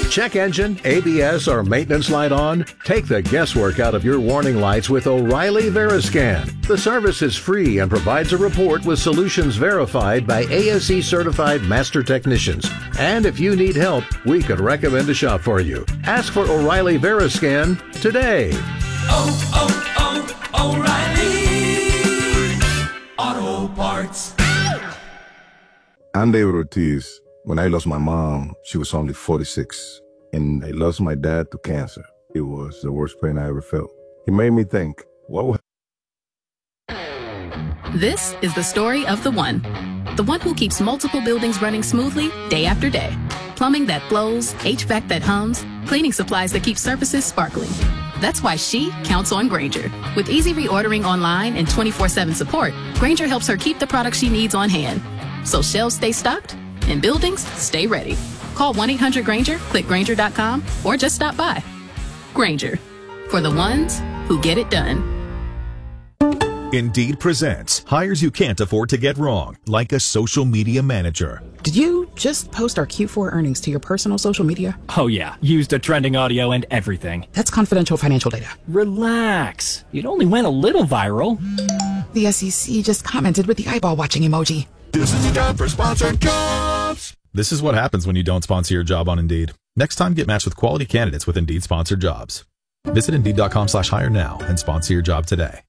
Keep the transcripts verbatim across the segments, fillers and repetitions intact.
Check engine, A B S, or maintenance light on? Take the guesswork out of your warning lights with O'Reilly Veriscan. The service is free and provides a report with solutions verified by A S E certified master technicians. And if you need help, we could recommend a shop for you. Ask for O'Reilly Veriscan today. Oh, oh, oh, O'Reilly Auto Parts. I'm David Ortiz. When I lost my mom, she was only forty-six. And I lost my dad to cancer. It was the worst pain I ever felt. It made me think, what would... This is the story of the one. The one who keeps multiple buildings running smoothly day after day. Plumbing that flows, H V A C that hums, cleaning supplies that keep surfaces sparkling. That's why she counts on Grainger. With easy reordering online and twenty-four seven support, Grainger helps her keep the products she needs on hand. So shelves stay stocked and buildings stay ready. Call one eight hundred Grainger, click Grainger dot com, or just stop by. Grainger, for the ones who get it done. Indeed presents hires you can't afford to get wrong, like a social media manager. Did you just post our Q four earnings to your personal social media? Oh yeah, used a trending audio and everything. That's confidential financial data. Relax. It only went a little viral. The S E C just commented with the eyeball watching emoji. This is the time for sponsored jobs. This is what happens when you don't sponsor your job on Indeed. Next time, get matched with quality candidates with Indeed sponsored jobs. Visit Indeed.com slash hire now and sponsor your job today.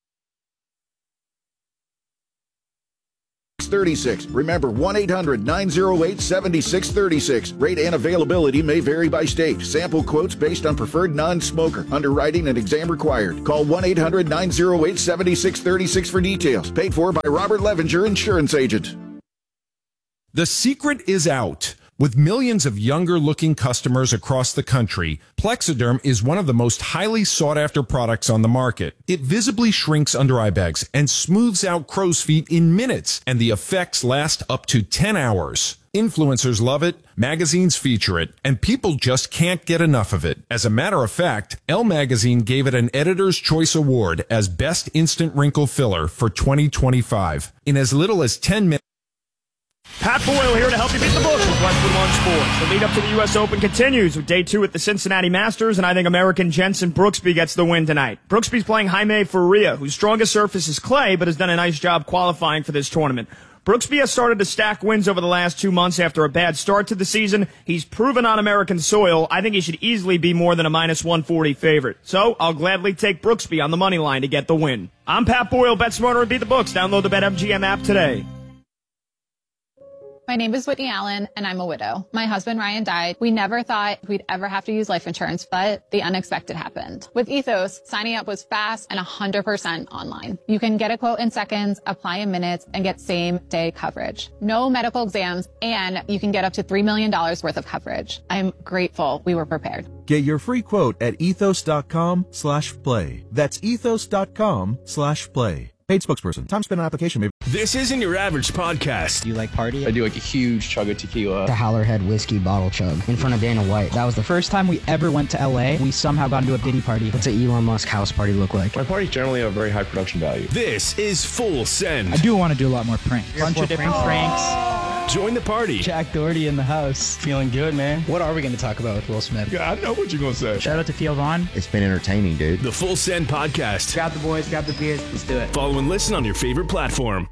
thirty-six. Remember, one eight hundred nine oh eight seven six three six. Rate and availability may vary by state. Sample quotes based on preferred non-smoker. Underwriting and exam required. Call one eight hundred nine oh eight seven six three six for details. Paid for by Robert Levenger, insurance agent. The secret is out. With millions of younger-looking customers across the country, Plexiderm is one of the most highly sought-after products on the market. It visibly shrinks under eye bags and smooths out crow's feet in minutes, and the effects last up to ten hours. Influencers love it, magazines feature it, and people just can't get enough of it. As a matter of fact, Elle Magazine gave it an Editor's Choice Award as Best Instant Wrinkle Filler for twenty twenty-five. In as little as ten minutes, Pat Boyle here to help you beat the books with Westwood One Sports. The lead up to the U S Open continues with day two at the Cincinnati Masters, and I think American Jensen Brooksby gets the win tonight. Brooksby's playing Jaime Faria, whose strongest surface is clay, but has done a nice job qualifying for this tournament. Brooksby has started to stack wins over the last two months after a bad start to the season. He's proven on American soil. I think he should easily be more than a minus one forty favorite. So I'll gladly take Brooksby on the money line to get the win. I'm Pat Boyle, Bet Smarter and Beat the Books. Download the BetMGM app today. My name is Whitney Allen, and I'm a widow. My husband, Ryan, died. We never thought we'd ever have to use life insurance, but the unexpected happened. With Ethos, signing up was fast and one hundred percent online. You can get a quote in seconds, apply in minutes, and get same-day coverage. No medical exams, and you can get up to three million dollars worth of coverage. I'm grateful we were prepared. Get your free quote at ethos.com slash play. That's ethos.com slash play. Paid spokesperson. Time spent on application may... This isn't your average podcast. Do you like party? I do like a huge chug of tequila. The Howlerhead whiskey bottle chug in front of Dana White. That was the first time we ever went to L A. We somehow got into a Diddy party. What's an Elon Musk house party look like? My parties generally have a very high production value. This is Full Send. I do want to do a lot more pranks. Bunch of different pranks. Join the party. Jack Doherty in the house. Feeling good, man. What are we going to talk about with Will Smith? Yeah, I know what you're going to say. Shout out to Theo Vaughn. It's been entertaining, dude. The Full Send podcast. Grab the boys, grab the beers. Let's do it. Follow and listen on your favorite platform.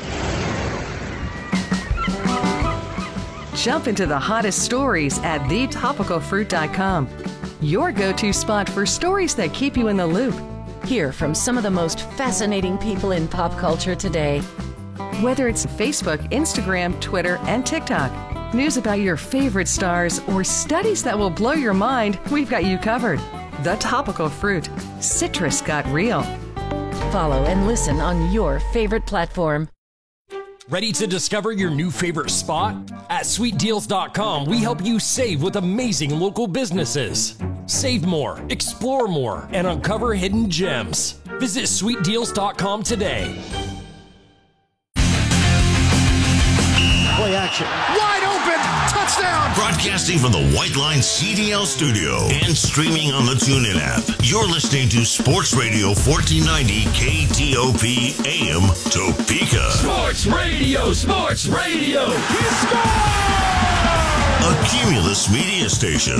Jump into the hottest stories at the topical fruit dot com. Your go-to spot for stories that keep you in the loop. Hear from some of the most fascinating people in pop culture today. Whether it's Facebook, Instagram, Twitter, and TikTok, news about your favorite stars, or studies that will blow your mind, we've got you covered. The Topical Fruit. Citrus got real. Follow and listen on your favorite platform. Ready to discover your new favorite spot? At sweet deals dot com, we help you save with amazing local businesses. Save more, explore more, and uncover hidden gems. Visit sweet deals dot com today. Play action. Wide open. Touchdown. Broadcasting from the White Line C D L studio and streaming on the TuneIn app. You're listening to Sports Radio fourteen ninety K T O P A M Topeka. Sports Radio, Sports Radio. He scores! a Cumulus media station.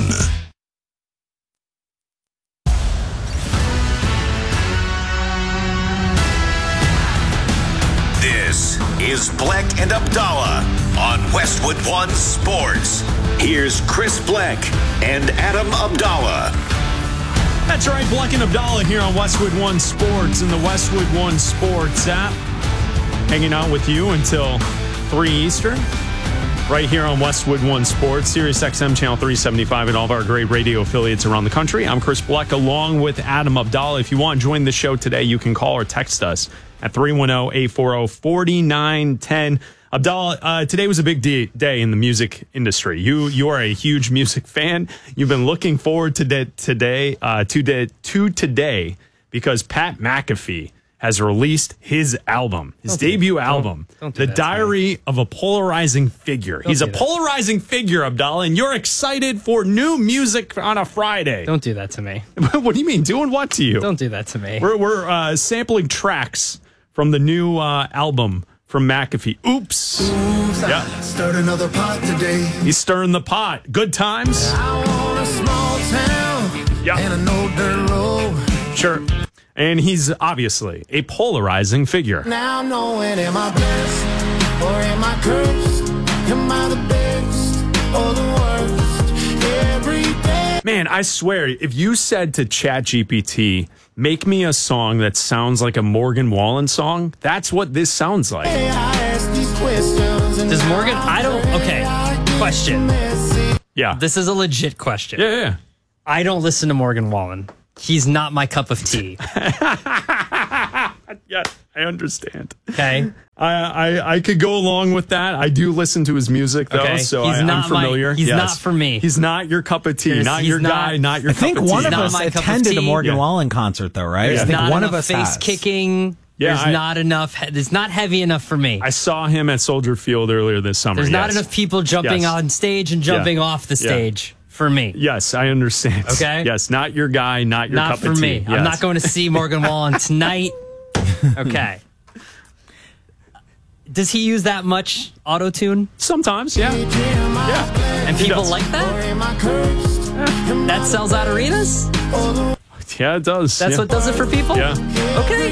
This is Bleck and Abdallah on Westwood One Sports. Here's Chris Bleck and Adam Abdallah. That's right, Bleck and Abdallah here on Westwood One Sports and the Westwood One Sports app. Hanging out with you until three Eastern. Right here on Westwood One Sports, Sirius X M Channel three seventy-five, and all of our great radio affiliates around the country. I'm Chris Bleck along with Adam Abdallah. If you want to join the show today, you can call or text us at three one zero, eight four zero, four nine one zero. Abdallah, uh, today was a big day, day in the music industry. You you are a huge music fan. You've been looking forward to de- today uh, to, de- to today because Pat McAfee has released his album, his don't debut do, album, don't, don't do The that, Diary man. of a Polarizing Figure. Don't He's a do that. polarizing figure, Abdallah, and you're excited for new music on a Friday. Don't do that to me. What do you mean? Doing what to you? Don't do that to me. We're, we're uh, sampling tracks from the new uh, album from McAfee. Oops. Oops, yeah. I stirred another pot today. He's stirring the pot. Good times. I want a small town yeah. and a no dirt road. Sure. And he's obviously a polarizing figure. Now I'm knowing, am I blessed or am I cursed? Am I the best or the worst? Every day. Man, I swear, if you said to ChatGPT, make me a song that sounds like a Morgan Wallen song, that's what this sounds like. Hey, I ask these questions and Does Morgan, I don't, okay, question. Yeah. This is a legit question. Yeah, yeah. I don't listen to Morgan Wallen. He's not my cup of tea. Yeah, I understand. Okay. I, I I could go along with that. I do listen to his music, though, Okay. so He's I, not I'm familiar. my- he's Yes. not for me. He's not your cup of tea. He's- not he's your not- guy, not your I think cup of one tea. of Not us my cup of attended a tea. Morgan Yeah. Wallen concert, though, right? There's I think not one of enough us face has. kicking. Yeah, There's I- not enough. It's not heavy enough for me. I saw him at Soldier Field earlier this summer. There's not yes. enough people jumping Yes. on stage and jumping Yeah. off the Yeah. stage for me. Yes, I understand. Okay. Yes, not your guy, not your Not cup for of tea. me. I'm Yes. not going to see Morgan Wallen tonight. Okay. Does he use that much auto tune? Sometimes, yeah. Yeah. And He people does. like that? That sells out arenas? Yeah, it does. That's yeah. what does it for people? Yeah. Okay.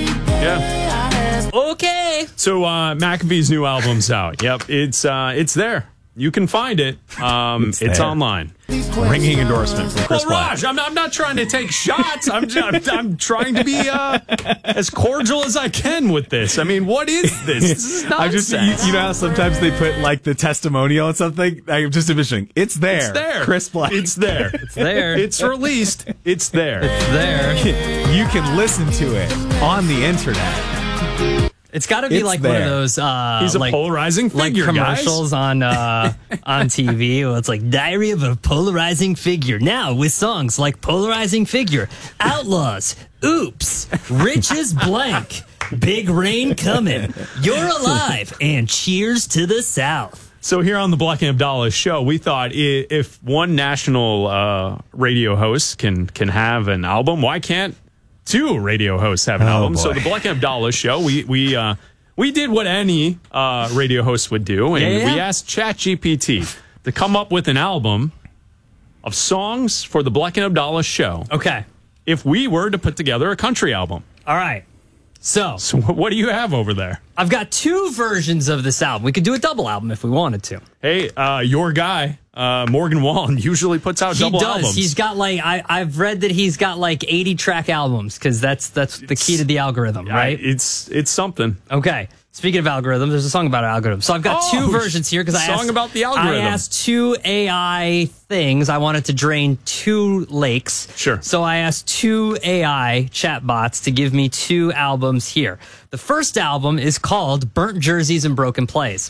Yeah. Okay. So uh, McAfee's new album's out. Yep, it's uh, it's there. You can find it. Um, it's It's there. online. Ringing endorsement from Chris Well, Black. Raj, I'm not, I'm not trying to take shots. I'm, ju- I'm, I'm trying to be uh, as cordial as I can with this. I mean, what is this? This is I nonsense. just, you, you know how sometimes they put like the testimonial on something? I'm just envisioning. It's there. It's there. Chris Black. It's there. It's there. It's released. It's there. It's there. You can listen to it on the internet. It's got to be It's like one there. of those uh, He's a like, polarizing like figure, commercials on uh, on T V. Where it's like Diary of a Polarizing Figure. Now with songs like Polarizing Figure, Outlaws, Oops, Rich as Blank, Big Rain Coming, You're Alive, and Cheers to the South. So here on the Bleck and Abdallah show, we thought i- if one national uh, radio host can can have an album, why can't two radio hosts have an Oh, album? boy. So the Bleck and Abdallah show, we we uh, we did what any uh, radio host would do, and Yeah, yeah. we asked ChatGPT to come up with an album of songs for the Bleck and Abdallah show. Okay. If we were to put together a country album, All right. So so what do you have over there? I've got two versions of this album. We could do a double album if we wanted to. Hey, uh, your guy, uh, Morgan Wallen, usually puts out He double does. albums. He's got like I, I've read that he's got like eighty track albums because that's that's the key to the algorithm, right? I- it's it's something. Okay. Speaking of algorithms, there's a song about algorithms. So I've got Oh, two versions here because I song asked, about the algorithm. I asked two A I things. I wanted to drain two lakes. Sure. So I asked two A I chatbots to give me two albums here. The first album is called Burnt Jerseys and Broken Plays.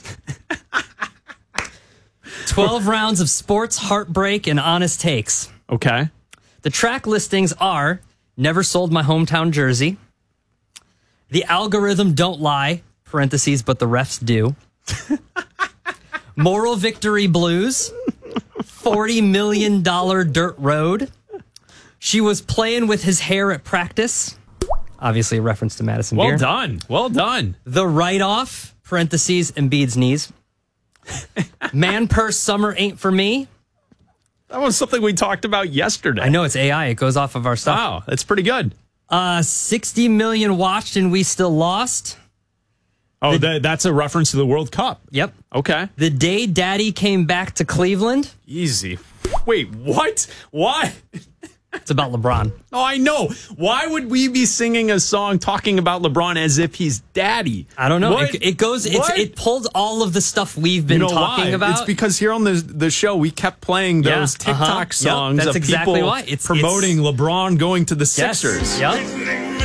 twelve rounds of sports, heartbreak, and honest takes. Okay. The track listings are Never Sold My Hometown Jersey, The Algorithm Don't Lie, parentheses, but the refs do, Moral Victory Blues, forty million dollars Dirt Road, She Was Playing With His Hair at Practice, obviously a reference to Madison Well Beer. done. Well done. The Write-Off, parentheses, Embiid's Knees, Man Purse Summer Ain't For Me, That was something we talked about yesterday. I know, it's A I. It goes off of our stuff. Wow, that's pretty good. Uh, sixty million watched and we still lost. Oh, The- that, that's a reference to the World Cup. Yep. Okay. The day Daddy came back to Cleveland. Easy. Wait, what? Why? It's about LeBron. Oh, I know. Why would we be singing a song talking about LeBron as if he's daddy? I don't know. What? It, it goes. It's, What? it pulled all of the stuff we've been you know talking why? about. It's because here on the the show we kept playing Yeah, those TikTok uh-huh. Yep, songs that's of exactly people why. It's- promoting it's- LeBron going to the Yes. Sixers. Yep.